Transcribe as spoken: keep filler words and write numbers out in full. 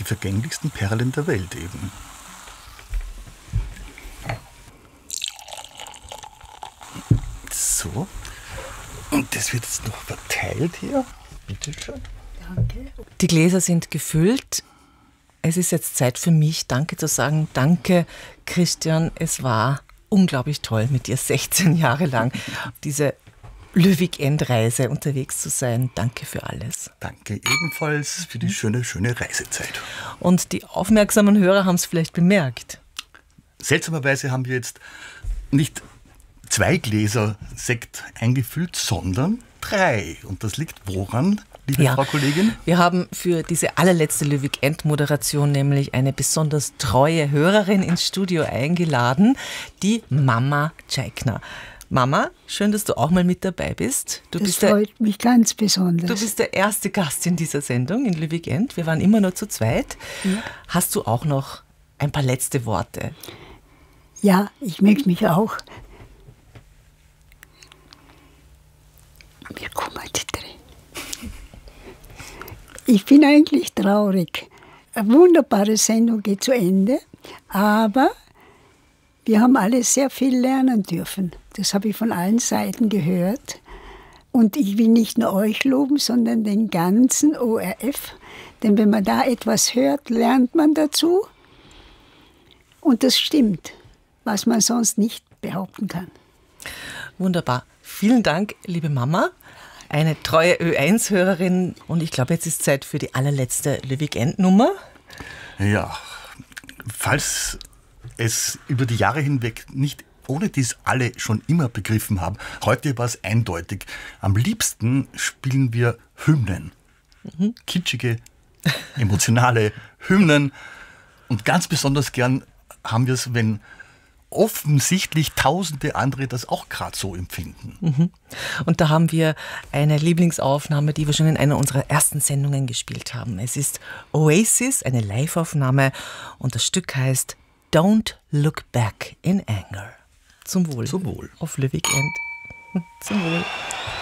die vergänglichsten Perlen der Welt eben. So. Und das wird jetzt noch verteilt hier. Bitte schön. Danke. Die Gläser sind gefüllt. Es ist jetzt Zeit für mich, Danke zu sagen. Danke, Christian. Es war unglaublich toll, mit dir sechzehn Jahre lang diese Löwig-End-Reise unterwegs zu sein. Danke für alles. Danke ebenfalls für die schöne, schöne Reisezeit. Und die aufmerksamen Hörer haben es vielleicht bemerkt. Seltsamerweise haben wir jetzt nicht zwei Gläser Sekt eingefüllt, sondern drei. Und das liegt woran, liebe Ja, Frau Kollegin? Wir haben für diese allerletzte Löwig-End-Moderation nämlich eine besonders treue Hörerin ins Studio eingeladen, die Mama Tscheikner. Mama, schön, dass du auch mal mit dabei bist. Du das bist freut der, mich ganz besonders. Du bist der erste Gast in dieser Sendung in Löwig-End. Wir waren immer nur zu zweit. Ja. Hast du auch noch ein paar letzte Worte? Ja, ich möchte mich auch. Mir kommen die Tränen. Ich bin eigentlich traurig. Eine wunderbare Sendung geht zu Ende, aber wir haben alle sehr viel lernen dürfen. Das habe ich von allen Seiten gehört. Und ich will nicht nur euch loben, sondern den ganzen O R F. Denn wenn man da etwas hört, lernt man dazu. Und das stimmt, was man sonst nicht behaupten kann. Wunderbar. Vielen Dank, liebe Mama. Eine treue Ö eins Hörerin. Und ich glaube, jetzt ist Zeit für die allerletzte Löwig-End-Nummer. Ja, falls es über die Jahre hinweg nicht ohne dies alle schon immer begriffen haben, heute war es eindeutig. Am liebsten spielen wir Hymnen. Mhm. Kitschige, emotionale Hymnen. Und ganz besonders gern haben wir es, wenn offensichtlich tausende andere das auch gerade so empfinden. Mhm. Und da haben wir eine Lieblingsaufnahme, die wir schon in einer unserer ersten Sendungen gespielt haben. Es ist Oasis, eine Liveaufnahme, und das Stück heißt Don't Look Back in Anger. Zum Wohl. Zum Wohl. Auf Löwig-End. Zum Wohl.